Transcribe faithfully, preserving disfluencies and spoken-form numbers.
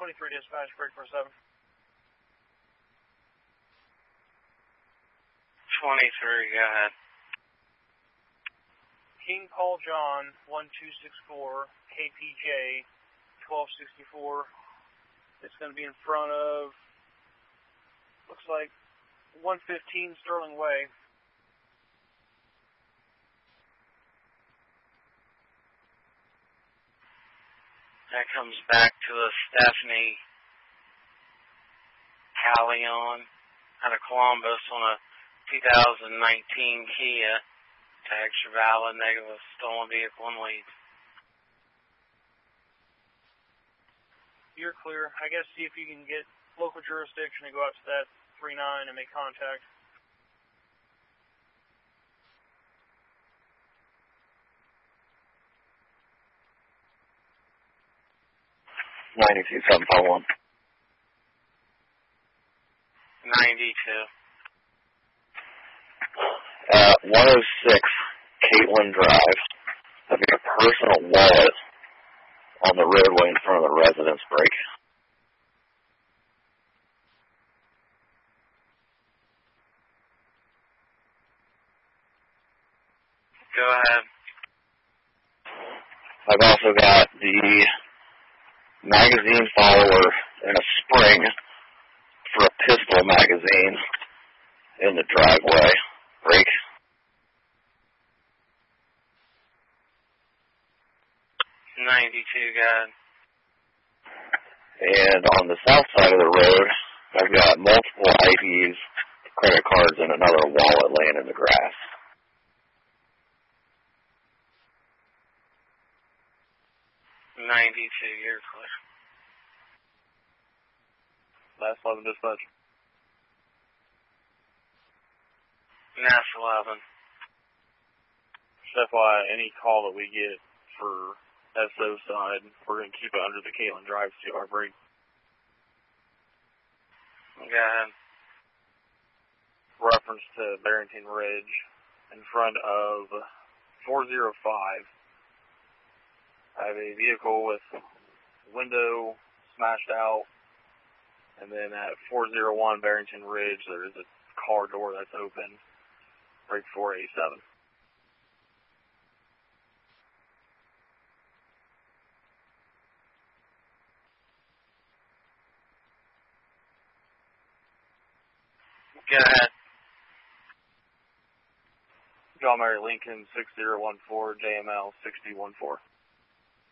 twenty-three dispatch, break four seven. twenty-three, go ahead. King Paul John, one two six four, K P J, twelve sixty-four. It's going to be in front of, looks like, one fifteen Sterling Way. That comes back to a Stephanie Callion out of Columbus on a two thousand nineteen Kia. Tags are valid, negative stolen vehicle and lead. You're clear. I guess see if you can get local jurisdiction and go out to that three nine and make contact. ninety-two seven five one. ninety-two. Uh, one oh six Caitlin Drive. Having a personal wallet on the roadway in front of the residence break. Go ahead. I've also got the magazine follower in a spring for a pistol magazine in the driveway. Break. ninety-two, God. And on the south side of the road, I've got multiple I Ds, credit cards, and another wallet laying in the grass. ninety-two, you're clear. Last eleven dispatch. Nass eleven. Just F Y I, any call that we get for S O side, we're going to keep it under the Caitlin Drive to our break. Go ahead. Reference to Barrington Ridge in front of four oh five. I have a vehicle with window smashed out, and then at four oh one Barrington Ridge, there is a car door that's open. Break four eighty-seven. Go ahead. John Mary Lincoln, six oh one four, J M L six oh one four.